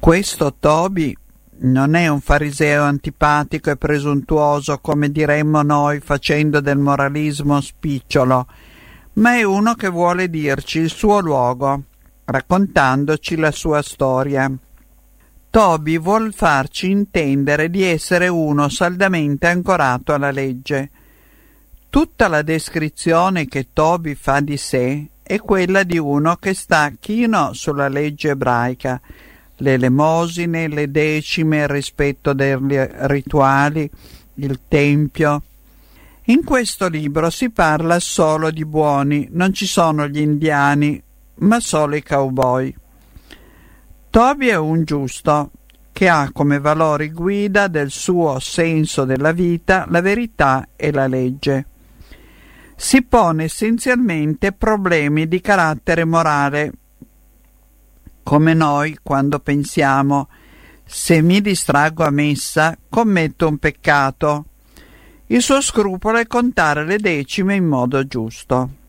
Questo Toby non è un fariseo antipatico e presuntuoso, come diremmo noi facendo del moralismo spicciolo, ma è uno che vuole dirci il suo luogo, raccontandoci la sua storia. Toby vuol farci intendere di essere uno saldamente ancorato alla legge. Tutta la descrizione che Toby fa di sé è quella di uno che sta chino sulla legge ebraica, le elemosine, le decime, il rispetto dei rituali, il tempio. In questo libro si parla solo di buoni, non ci sono gli indiani, ma solo i cowboy. Toby è un giusto che ha come valori guida del suo senso della vita la verità e la legge. Si pone essenzialmente problemi di carattere morale, come noi quando pensiamo: se mi distraggo a messa commetto un peccato. Il suo scrupolo è contare le decime in modo giusto.